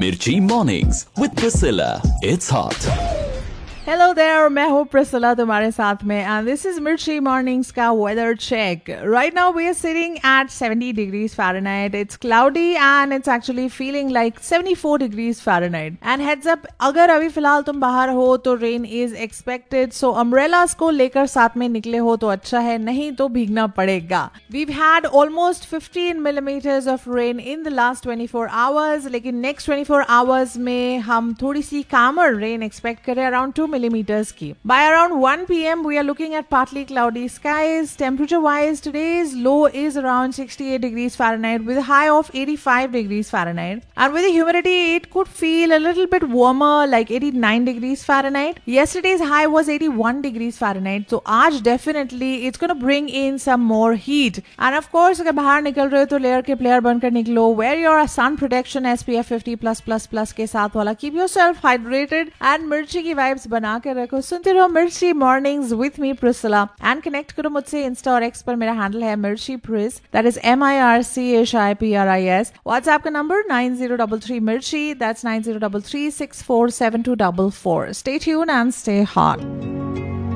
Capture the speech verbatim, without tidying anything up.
Mirchi Mornings with Priscilla. It's hot. Hello there, मैं हूँ Priscilla तुम्हारे साथ में एंड दिस इज मिर्ची मॉर्निंग्स का weather check. Right now we are sitting at seventy degrees Fahrenheit. It's cloudy and it's actually feeling like seventy-four degrees Fahrenheit. And heads up, अगर अभी फिलहाल तुम बाहर हो तो rain is expected, so umbrellas को लेकर साथ में निकले हो तो अच्छा है, नहीं तो भीगना पड़ेगा. We've had almost fifteen millimeters of rain in the last twenty-four hours, लेकिन next twenty-four hours में हम थोड़ी सी calmer rain expect करें around two millimeters की. By around one p m we are looking at partly cloudy skies. Temperature wise, today's low is around sixty-eight degrees Fahrenheit with a high of eighty-five degrees Fahrenheit. And with the humidity, it could feel a little bit warmer, like eighty-nine degrees Fahrenheit. Yesterday's high was eighty-one degrees Fahrenheit. So आज definitely it's going to bring in some more heat. And of course, अगर बाहर निकल रहे हो तो layer के player बनकर निकलो. Wear your sun protection S P F fifty plus plus plus के साथ वाला. Keep yourself hydrated and मिर्ची की vibes बना के रखो. सुनते रहो मिर्ची mornings with me Priscilla and connect करो मुझसे इंस्टा और एक्स पर. मेरा हैंडल है मिर्ची प्रिस, that is M I R C H I P R I S. WhatsApp का number nine zero three three मिर्ची, that's nine zero three three six four seven two four four. Stay tuned and stay hot.